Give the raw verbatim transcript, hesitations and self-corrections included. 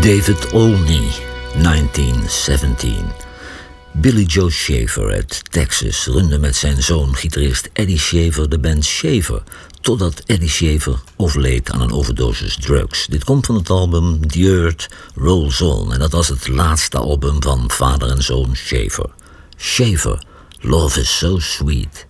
David Olney, negentien zeventien. Billy Joe Shaver uit Texas runde met zijn zoon gitarist Eddie Shaver de band Shaver, totdat Eddie Shaver overleed aan een overdosis drugs. Dit komt van het album The Earth Rolls On en dat was het laatste album van vader en zoon Shaver. Shaver, Love is so sweet.